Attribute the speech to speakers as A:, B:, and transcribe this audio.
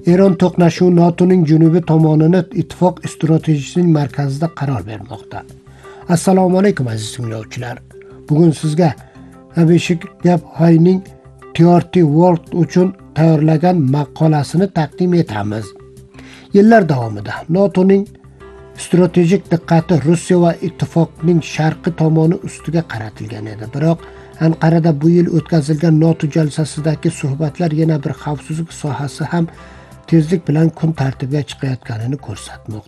A: Eron to'qnashuvi NATOning janubiy tomonini ittifoq stratejisining markazida qaror bermoqda. Assalomu alaykum aziz tinglovchilar. Bugun sizga Abishek Gapayning TRT World uchun tayyorlagan maqolasini taqdim etamiz. Yillar davomida NATOning strategik diqqati Rossiya va ittifoqning sharqiy tomoni ustiga qaratilgan edi. Biroq Anqarada bu yil o'tkazilgan NATO jalsasidagi suhbatlar yana bir xavfsizlik sohasi ham tezlik bilan kun tartibiga chiqayotganini ko'rsatmoqda.